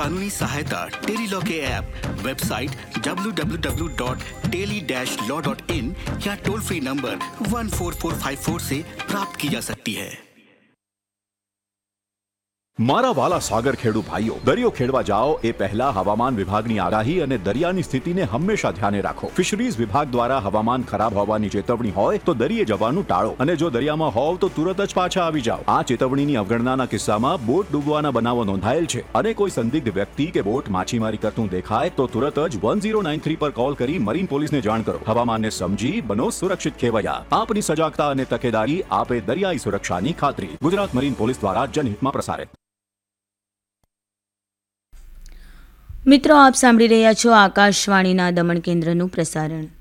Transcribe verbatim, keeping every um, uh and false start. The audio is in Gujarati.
कानूनी सहायता टेली लॉ के app, website W W W dot tele dash law dot in या toll free number one four four five four से प्राप्त की जा सकती है। મારા વાલા સાગર ખેડૂ ભાઈઓ, દરિયો ખેડવા જાઓ એ પહેલા હવામાન વિભાગની આગાહી અને દરિયાની સ્થિતિને હંમેશા ધ્યાને રાખો। ફિશરીઝ વિભાગ દ્વારા હવામાન ખરાબ હોવાની ચેતવણી હોય તો દરિયે જવાનું ટાળો અને જો દરિયામાં હોવ તો તુરત જ પાછા આવી જાઓ। આ ચેતવણીની અવગણનાના કિસ્સામાં બોટ ડૂબવાના બનાવો નોંધાયેલ છે અને કોઈ સંદિગ્ધ વ્યક્તિ કે બોટ માછીમારી કરતું દેખાય તો તુરત જ વન ઝીરો નાઇન થ્રી પર કોલ કરી મરીન પોલીસને જાણ કરો। હવામાનને સમજી બનો સુરક્ષિત ખેવૈયા। આપની સજાગતા અને તકેદારી આપે દરિયાઈ સુરક્ષાની ખાતરી। ગુજરાત મરીન પોલીસ દ્વારા જનહિતમાં પ્રસારિત। મિત્રો, આપ સાંભળી રહ્યા છો આકાશવાણીના દમણ કેન્દ્રનું પ્રસારણ।